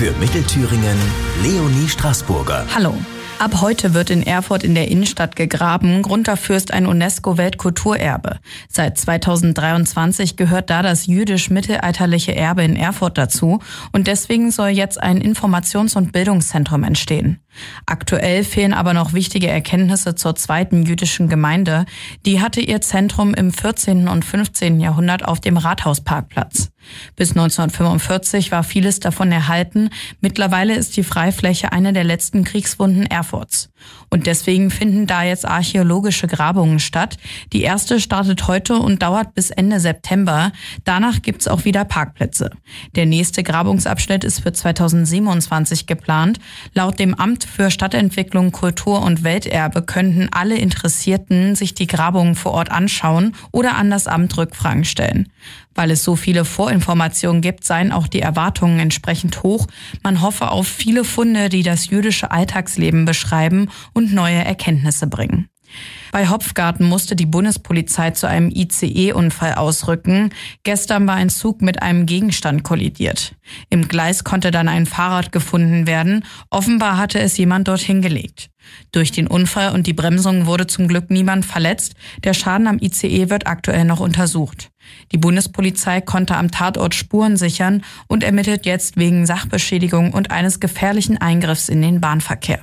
Für Mittelthüringen Leonie Straßburger. Hallo. Ab heute wird in Erfurt in der Innenstadt gegraben. Grund dafür ist ein UNESCO-Weltkulturerbe. Seit 2023 gehört da das jüdisch-mittelalterliche Erbe in Erfurt dazu. Und deswegen soll jetzt ein Informations- und Bildungszentrum entstehen. Aktuell fehlen aber noch wichtige Erkenntnisse zur zweiten jüdischen Gemeinde. Die hatte ihr Zentrum im 14. und 15. Jahrhundert auf dem Rathausparkplatz. Bis 1945 war vieles davon erhalten. Mittlerweile ist die Freifläche eine der letzten Kriegswunden Erfurts. Und deswegen finden da jetzt archäologische Grabungen statt. Die erste startet heute und dauert bis Ende September. Danach gibt's auch wieder Parkplätze. Der nächste Grabungsabschnitt ist für 2027 geplant. Laut dem Amt für Stadtentwicklung, Kultur und Welterbe könnten alle Interessierten sich die Grabungen vor Ort anschauen oder an das Amt Rückfragen stellen. Weil es so viele Vorinformationen gibt, seien auch die Erwartungen entsprechend hoch. Man hoffe auf viele Funde, die das jüdische Alltagsleben beschreiben und neue Erkenntnisse bringen. Bei Hopfgarten musste die Bundespolizei zu einem ICE-Unfall ausrücken. Gestern war ein Zug mit einem Gegenstand kollidiert. Im Gleis konnte dann ein Fahrrad gefunden werden. Offenbar hatte es jemand dorthin gelegt. Durch den Unfall und die Bremsung wurde zum Glück niemand verletzt. Der Schaden am ICE wird aktuell noch untersucht. Die Bundespolizei konnte am Tatort Spuren sichern und ermittelt jetzt wegen Sachbeschädigung und eines gefährlichen Eingriffs in den Bahnverkehr.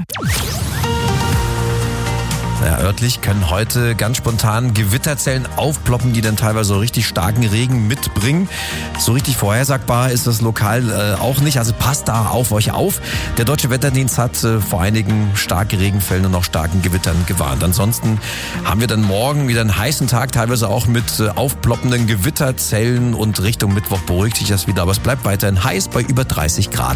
Ja, örtlich können heute ganz spontan Gewitterzellen aufploppen, die dann teilweise so richtig starken Regen mitbringen. So richtig vorhersagbar ist das lokal auch nicht, also passt da auf euch auf. Der Deutsche Wetterdienst hat vor einigen starken Regenfällen und auch starken Gewittern gewarnt. Ansonsten haben wir dann morgen wieder einen heißen Tag, teilweise auch mit aufploppenden Gewitterzellen, und Richtung Mittwoch beruhigt sich das wieder, aber es bleibt weiterhin heiß bei über 30 Grad.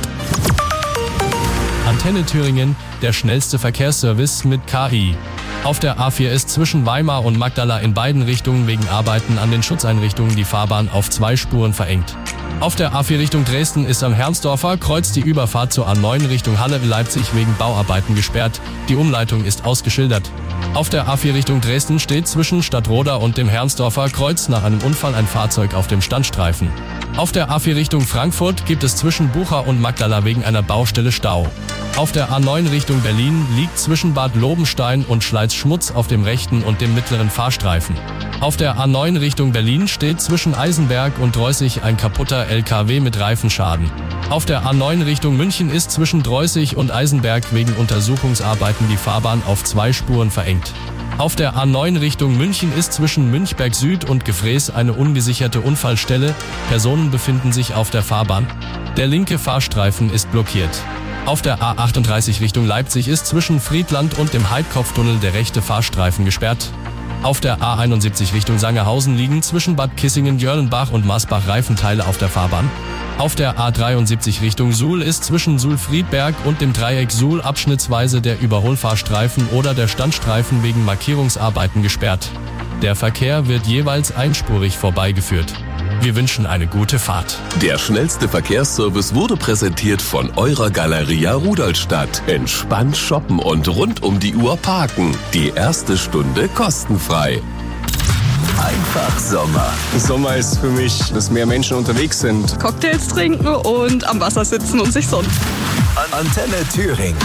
Antenne Thüringen, der schnellste Verkehrsservice mit KI. Auf der A4 ist zwischen Weimar und Magdala in beiden Richtungen wegen Arbeiten an den Schutzeinrichtungen die Fahrbahn auf 2 Spuren verengt. Auf der A4 Richtung Dresden ist am Herrnsdorfer Kreuz die Überfahrt zur A9 Richtung Halle-Leipzig wegen Bauarbeiten gesperrt. Die Umleitung ist ausgeschildert. Auf der A4 Richtung Dresden steht zwischen Stadtroda und dem Herrnsdorfer Kreuz nach einem Unfall ein Fahrzeug auf dem Standstreifen. Auf der A4 Richtung Frankfurt gibt es zwischen Bucha und Magdala wegen einer Baustelle Stau. Auf der A9 Richtung Berlin liegt zwischen Bad Lobenstein und Schleiz-Schmutz auf dem rechten und dem mittleren Fahrstreifen. Auf der A9 Richtung Berlin steht zwischen Eisenberg und Dreußig ein kaputter LKW mit Reifenschaden. Auf der A9 Richtung München ist zwischen Dreußig und Eisenberg wegen Untersuchungsarbeiten die Fahrbahn auf 2 Spuren verengt. Auf der A9 Richtung München ist zwischen Münchberg Süd und Gefrees eine ungesicherte Unfallstelle. Personen befinden sich auf der Fahrbahn. Der linke Fahrstreifen ist blockiert. Auf der A38 Richtung Leipzig ist zwischen Friedland und dem Heidkopftunnel der rechte Fahrstreifen gesperrt. Auf der A71 Richtung Sangerhausen liegen zwischen Bad Kissingen-Jörlenbach und Masbach Reifenteile auf der Fahrbahn. Auf der A73 Richtung Suhl ist zwischen Suhl-Friedberg und dem Dreieck Suhl abschnittsweise der Überholfahrstreifen oder der Standstreifen wegen Markierungsarbeiten gesperrt. Der Verkehr wird jeweils einspurig vorbeigeführt. Wir wünschen eine gute Fahrt. Der schnellste Verkehrsservice wurde präsentiert von eurer Galeria Rudolstadt. Entspannt shoppen und rund um die Uhr parken. Die erste Stunde kostenfrei. Einfach Sommer. Sommer ist für mich, dass mehr Menschen unterwegs sind. Cocktails trinken und am Wasser sitzen und sich sonnen. Antenne Thüringen.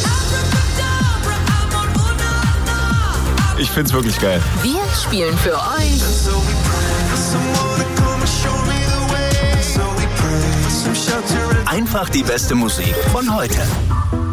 Ich find's wirklich geil. Wir spielen für euch Einfach die beste Musik von heute.